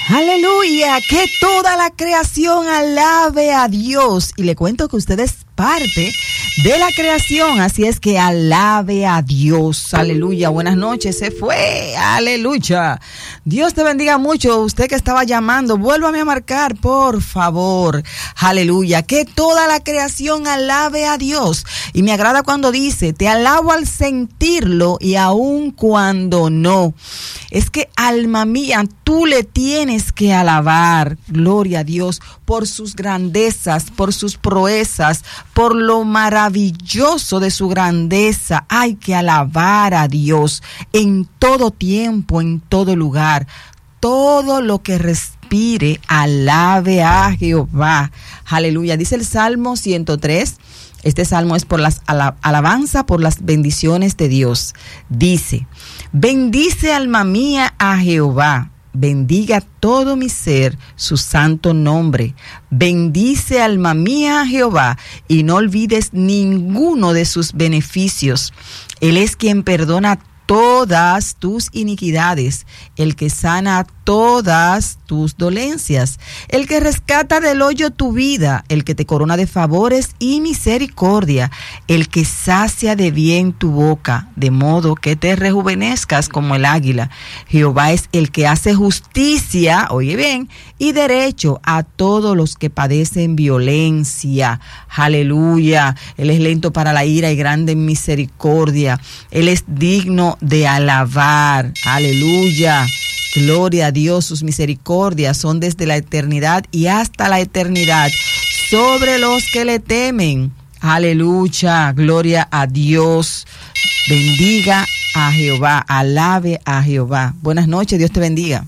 Aleluya, que toda la creación alabe a Dios. Y le cuento que usted es parte de la creación, así es que alabe a Dios. Aleluya, buenas noches, se fue. Aleluya. Dios te bendiga mucho. Usted que estaba llamando, vuélvame a marcar, por favor. Aleluya, que toda la creación alabe a Dios. Y me agrada cuando dice, te alabo al sentirlo y aun cuando no. Es que, alma mía, tú le tienes que alabar, gloria a Dios, por sus grandezas, por sus proezas, por lo maravilloso de su grandeza. Hay que alabar a Dios en todo tiempo, en todo lugar. Todo lo que respire, alabe a Jehová. Aleluya. Dice el Salmo 103. Este salmo es por las alabanza, por las bendiciones de Dios. Dice, bendice alma mía a Jehová. Bendiga todo mi ser su santo nombre. Bendice alma mía a Jehová y no olvides ninguno de sus beneficios. Él es quien perdona todas tus iniquidades, el que sana todas tus dolencias, el que rescata del hoyo tu vida, el que te corona de favores y misericordia, el que sacia de bien tu boca, de modo que te rejuvenezcas como el águila. Jehová es el que hace justicia, oye bien, y derecho a todos los que padecen violencia. Aleluya. Él es lento para la ira y grande en misericordia. Él es digno de alabar. Aleluya. Gloria a Dios, sus misericordias son desde la eternidad y hasta la eternidad sobre los que le temen. Aleluya, gloria a Dios. Bendiga a Jehová, alabe a Jehová. Buenas noches, Dios te bendiga.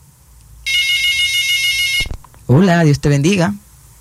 Hola, Dios te bendiga.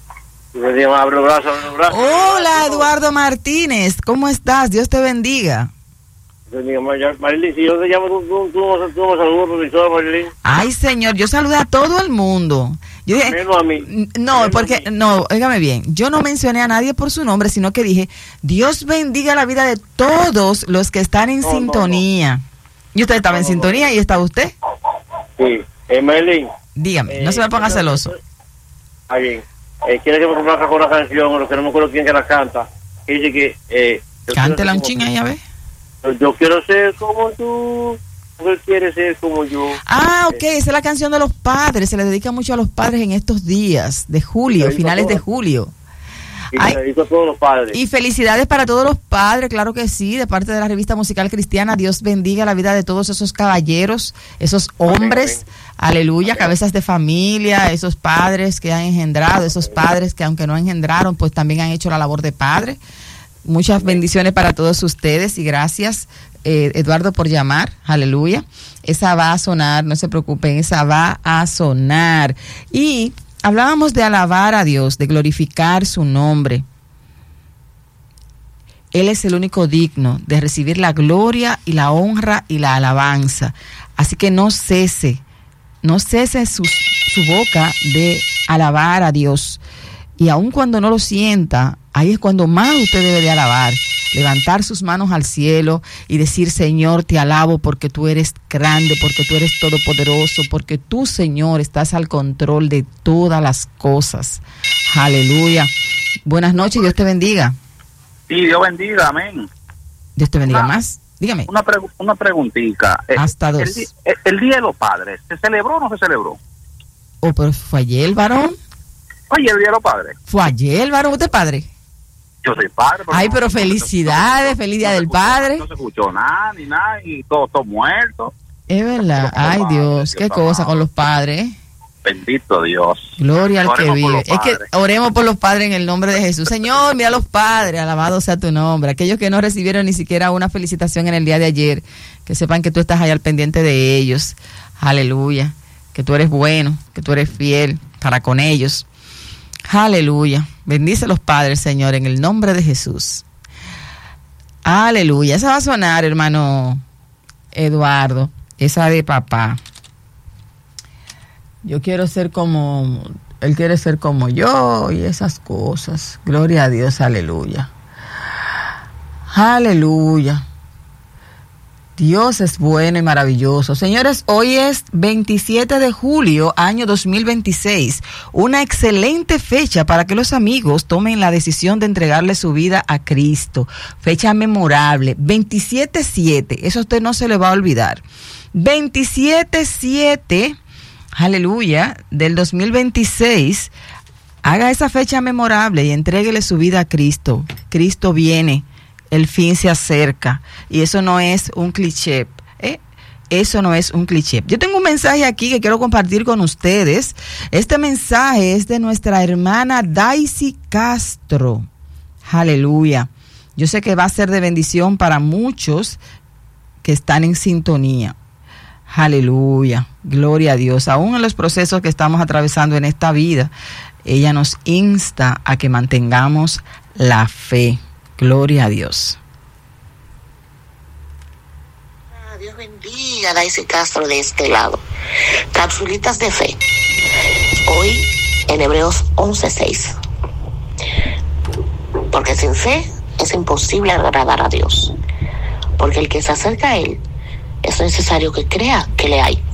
Hola, Eduardo Martínez, ¿cómo estás? Dios te bendiga. Marilyn, si yo te llamo, tú me saludas, profesor Marilyn. Ay, señor, yo saludé a todo el mundo. Yo dije, menos a mí. No, porque, no, óigame bien, yo no mencioné a nadie por su nombre, sino que dije, Dios bendiga la vida de todos los que están en sintonía. ¿Y usted estaba en sintonía y estaba usted? Sí, Marilyn. Dígame, no se me ponga celoso. Está bien. Quiere que me complazca con una canción, lo que no me acuerdo quién que la canta. Dice que... cántela un ching ahí, a ver. Yo quiero ser como tú quieres ser como yo. Ah, ok, esa es la canción de los padres, se le dedica mucho a los padres en estos días de julio, finales de julio. Y me dedico a todos los padres. Y felicidades para todos los padres, claro que sí, de parte de la revista musical cristiana. Dios bendiga la vida de todos esos caballeros, esos hombres, amén. Aleluya, amén. Cabezas de familia, esos padres que han engendrado, esos padres que aunque no engendraron, pues también han hecho la labor de padre. Muchas bendiciones para todos ustedes y gracias, Eduardo, por llamar. Aleluya. Esa va a sonar, no se preocupen, esa va a sonar. Y hablábamos de alabar a Dios, de glorificar su nombre. Él es el único digno de recibir la gloria y la honra y la alabanza. Así que no cese su boca de alabar a Dios. Y aun cuando no lo sienta, ahí es cuando más usted debe de alabar, levantar sus manos al cielo y decir, Señor, te alabo porque tú eres grande, porque tú eres todopoderoso, porque tú, Señor, estás al control de todas las cosas. Aleluya. Buenas noches, Dios te bendiga. Sí, Dios bendiga, amén. Dios te bendiga más. Dígame. Una preguntita. Hasta dos. El Día de los Padres, ¿se celebró o no se celebró? Oh, pero fue ayer, varón. Oye, el Día de los Padres. Fue ayer, varón, ¿usted es padre? Yo soy padre. Ay, pero felicidades, feliz Día del Padre. No se escuchó nada, ni nada, y todo muerto. Es verdad, ay Dios, qué cosa con los padres. Bendito Dios. Gloria al que vive. Es que oremos por los padres en el nombre de Jesús. Señor, mira a los padres, alabado sea tu nombre. Aquellos que no recibieron ni siquiera una felicitación en el día de ayer, que sepan que tú estás ahí al pendiente de ellos. Aleluya. Que tú eres bueno, que tú eres fiel para con ellos. Aleluya. Bendice a los padres, Señor, en el nombre de Jesús. Aleluya. Esa va a sonar, hermano Eduardo. Esa de papá. Yo quiero ser como... Él quiere ser como yo y esas cosas. Gloria a Dios. Aleluya. Aleluya. Dios es bueno y maravilloso. Señores, hoy es 27 de julio, año 2026. Una excelente fecha para que los amigos tomen la decisión de entregarle su vida a Cristo. Fecha memorable, 27/7. Eso a usted no se le va a olvidar. 27/7, aleluya, del 2026. Haga esa fecha memorable y entréguele su vida a Cristo. Cristo viene. El fin se acerca y eso no es un cliché, eso no es un cliché. Yo tengo un mensaje aquí que quiero compartir con ustedes. Este mensaje es de nuestra hermana Daisy Castro. Aleluya. Yo sé que va a ser de bendición para muchos que están en sintonía. Aleluya. Gloria a Dios. Aún en los procesos que estamos atravesando en esta vida, ella nos insta a que mantengamos la fe. Gloria a Dios. Dios bendiga a Daisy Castro de este lado. Capsulitas de fe. Hoy en Hebreos 11:6. Porque sin fe es imposible agradar a Dios. Porque el que se acerca a Él es necesario que crea que le hay.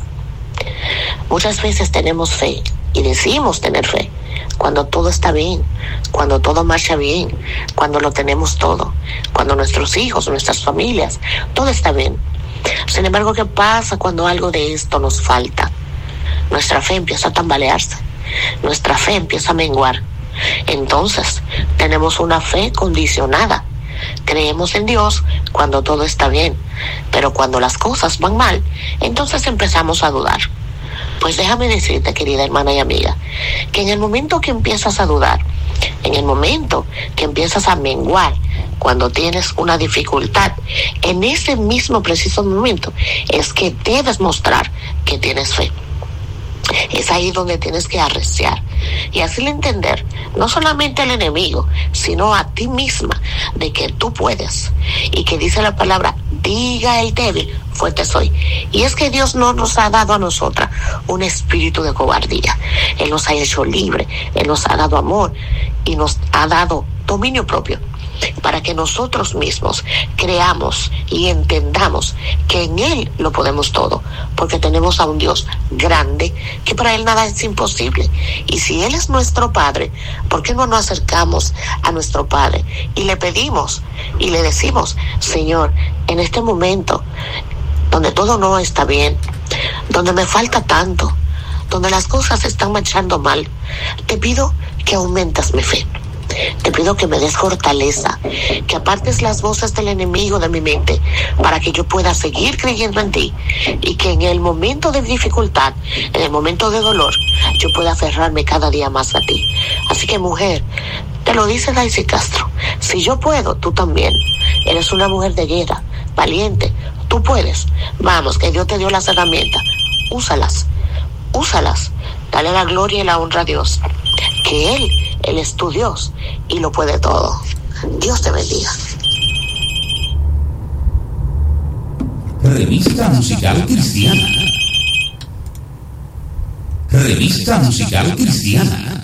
Muchas veces tenemos fe y decimos tener fe cuando todo está bien, cuando todo marcha bien, cuando lo tenemos todo, cuando nuestros hijos, nuestras familias, todo está bien. Sin embargo, ¿qué pasa cuando algo de esto nos falta? Nuestra fe empieza a tambalearse, nuestra fe empieza a menguar. Entonces, tenemos una fe condicionada. Creemos en Dios cuando todo está bien, pero cuando las cosas van mal, entonces empezamos a dudar. Pues déjame decirte, querida hermana y amiga, que en el momento que empiezas a dudar, en el momento que empiezas a menguar, cuando tienes una dificultad, en ese mismo preciso momento es que debes mostrar que tienes fe. Es ahí donde tienes que arreciar y hacerle entender, no solamente al enemigo, sino a ti misma, de que tú puedes. Y que dice la palabra, diga el débil, fuerte soy. Y es que Dios no nos ha dado a nosotras un espíritu de cobardía. Él nos ha hecho libre, Él nos ha dado amor y nos ha dado dominio propio, para que nosotros mismos creamos y entendamos que en Él lo podemos todo, porque tenemos a un Dios grande, que para Él nada es imposible. Y si Él es nuestro Padre, ¿por qué no nos acercamos a nuestro Padre y le pedimos y le decimos, Señor, en este momento donde todo no está bien, donde me falta tanto, donde las cosas están marchando mal, te pido que aumentes mi fe? Te pido que me des fortaleza, que apartes las voces del enemigo de mi mente, para que yo pueda seguir creyendo en ti, y que en el momento de dificultad, en el momento de dolor, yo pueda aferrarme cada día más a ti. Así que, mujer, te lo dice Daisy Castro, si yo puedo, tú también. Eres una mujer de guerra, valiente, tú puedes. Vamos, que Dios te dio las herramientas, úsalas, dale la gloria y la honra a Dios, que Él es tu Dios y lo puede todo. Dios te bendiga. Revista Musical Cristiana. Revista Musical Cristiana.